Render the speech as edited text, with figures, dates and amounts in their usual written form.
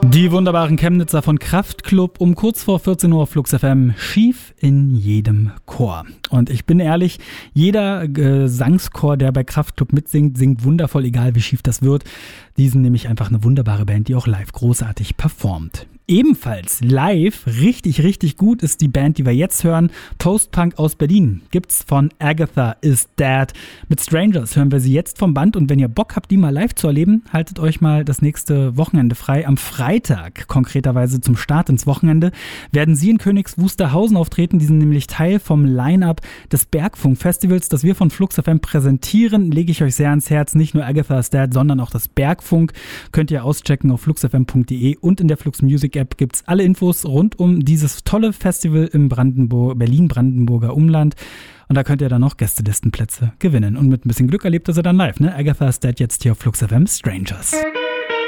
Die wunderbaren Chemnitzer von Kraftklub um kurz vor 14 Uhr auf Flux FM, schief in jedem Chor. Und ich bin ehrlich, jeder Gesangschor, der bei Kraftklub mitsingt, singt wundervoll, egal wie schief das wird. Die sind nämlich einfach eine wunderbare Band, die auch live großartig performt. Ebenfalls live richtig, richtig gut ist die Band, die wir jetzt hören, Post-Punk aus Berlin. Gibt's von Agatha is Dead. Mit Strangers hören wir sie jetzt vom Band und wenn ihr Bock habt, die mal live zu erleben, haltet euch mal das nächste Wochenende frei. Am Freitag, konkreterweise zum Start ins Wochenende, werden sie in Königs Wusterhausen auftreten. Die sind nämlich Teil vom Line-Up des Bergfunk-Festivals, das wir von Flux FM präsentieren. Lege ich euch sehr ans Herz, nicht nur Agatha is Dead, sondern auch das Bergfunk. Könnt ihr auschecken auf fluxfm.de und in der Flux Music App gibt es alle Infos rund um dieses tolle Festival im Berlin-Brandenburger Umland. Und da könnt ihr dann noch Gästelistenplätze gewinnen. Und mit ein bisschen Glück erlebt ihr sie dann live, ne? Agatha is Dead jetzt hier auf Flux FM, Strangers.